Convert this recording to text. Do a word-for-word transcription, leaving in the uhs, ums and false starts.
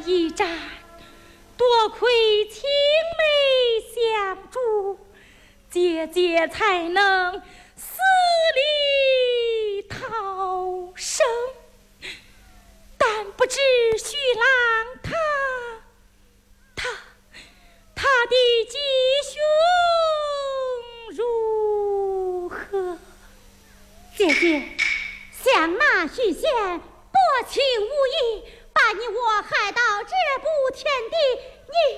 一战，多亏青梅相助，姐姐才能死里逃生。但不知徐郎他他他的吉凶如何？ 姐姐，想那许仙薄情无义，把你我害到这步田地，你